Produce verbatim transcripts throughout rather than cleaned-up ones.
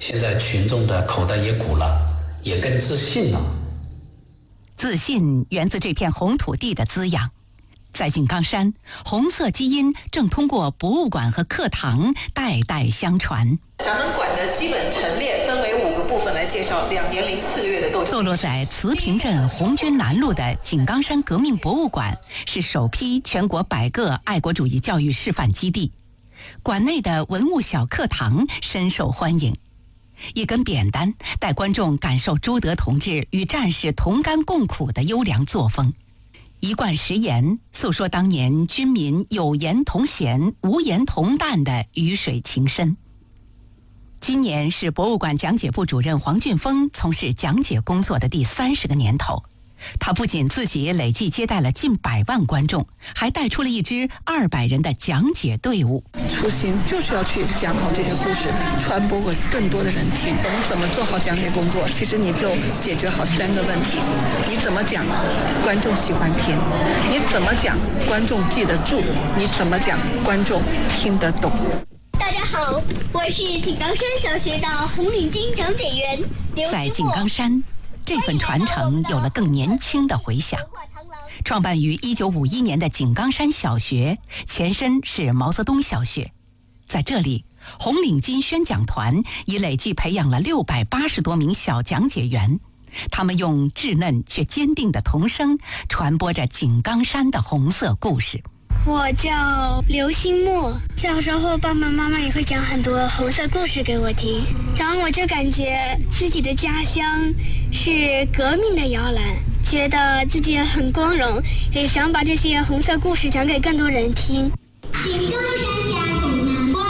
现在群众的口袋也鼓了，也更自信了。 自信源自这片红土地的滋养。在井冈山，红色基因正通过博物馆和课堂代代相传。 咱们馆的基本陈列分为五个部分来介绍两年零四个月的斗争。 坐落在慈平镇红军南路的井冈山革命博物馆是首批全国百个爱国主义教育示范基地。馆内的文物小课堂深受欢迎。一根扁担带观众感受朱德同志与战士同甘共苦的优良作风。一贯食言诉说当年军民有言同咸、无言同淡的鱼水情深。今年是博物馆讲解部主任黄俊峰从事讲解工作的第三十个年头。他不仅自己累计接待了近百万观众，还带出了一支二百人的讲解队伍。 初心就是要去讲好这些故事，传播给更多的人听。我们怎么做好讲解工作？其实你就解决好三个问题：你怎么讲，观众喜欢听；你怎么讲，观众记得住；你怎么讲，观众听得懂。 大家好，我是井冈山小学的红领巾讲解员刘。 在井冈山，这份传承有了更年轻的回响。创办于一九五一年的井冈山小学，前身是毛泽东小学。在这里，红领巾宣讲团已累计培养了六百八十多名小讲解员，他们用稚嫩却坚定的童声传播着井冈山的红色故事。 我叫刘新墨，小时候爸爸妈妈也会讲很多红色故事给我听，然后我就感觉自己的家乡是革命的摇篮，觉得自己很光荣，也想把这些红色故事讲给更多人听。 井冈山下东南关，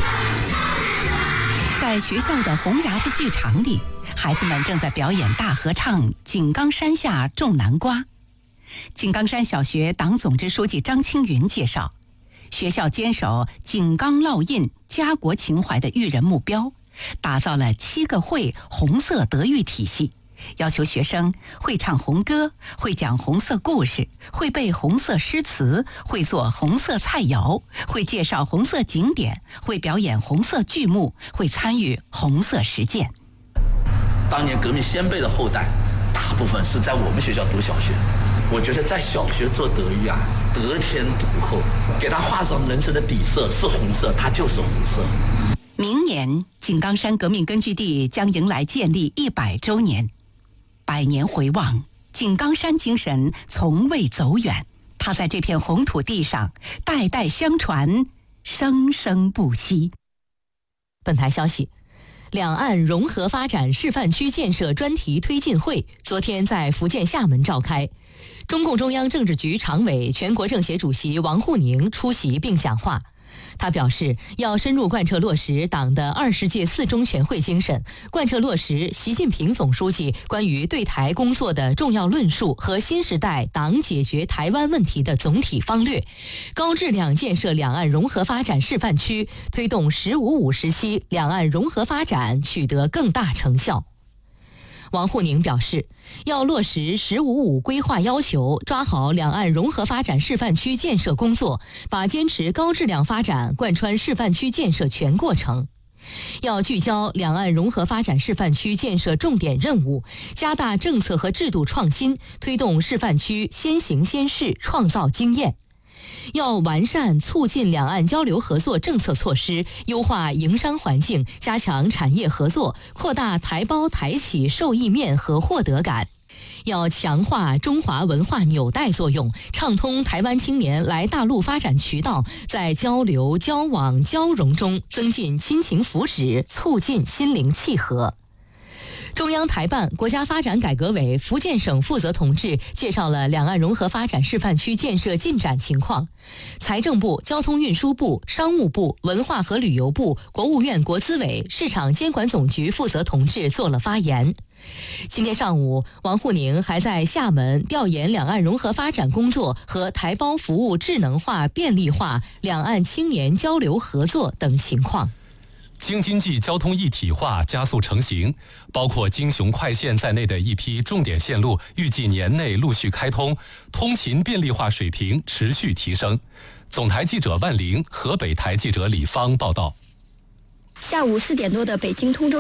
在学校的红牙子剧场里，孩子们正在表演大合唱《井冈山下种南瓜》。井冈山小学党总支书记张青云介绍，学校坚守井冈烙印家国情怀的育人目标，打造了七个会红色德育体系，要求学生会唱红歌，会讲红色故事，会背红色诗词，会做红色菜肴，会介绍红色景点，会表演红色剧目，会参与红色实践。 当年革命先辈的后代大部分是在我们学校读小学，我觉得在小学做德育啊，得天独厚，给他画上人生的底色是红色，它就是红色。 明年井冈山革命根据地将迎来建立一百周年，百年回望，井冈山精神从未走远，它在这片红土地上代代相传，生生不息。 本台消息，两岸融合发展示范区建设专题推进会昨天在福建厦门召开，中共中央政治局常委、全国政协主席王沪宁出席并讲话。他表示，要深入贯彻落实党的二十届四中全会精神，贯彻落实习近平总书记关于对台工作的重要论述和新时代党解决台湾问题的总体方略，高质量建设两岸融合发展示范区，推动“十五五”时期两岸融合发展取得更大成效。王沪宁表示，要落实“十五五”规划要求，抓好两岸融合发展示范区建设工作，把坚持高质量发展贯穿示范区建设全过程。要聚焦两岸融合发展示范区建设重点任务，加大政策和制度创新，推动示范区先行先试，创造经验。要完善促进两岸交流合作政策措施，优化营商环境，加强产业合作，扩大台胞台企受益面和获得感。要强化中华文化纽带作用，畅通台湾青年来大陆发展渠道，在交流、交往、交融中增进亲情福祉，促进心灵契合。中央台办、国家发展改革委福建省负责同志介绍了两岸融合发展示范区建设进展情况。财政部、交通运输部、商务部、文化和旅游部、国务院国资委、市场监管总局负责同志做了发言。今天上午，王沪宁还在厦门调研两岸融合发展工作和台胞服务智能化便利化、两岸青年交流合作等情况。 京津冀交通一体化加速成型，包括京雄快线在内的一批重点线路预计年内陆续开通，通勤便利化水平持续提升。总台记者万玲、河北台记者李芳报道。 下午四点多的北京通州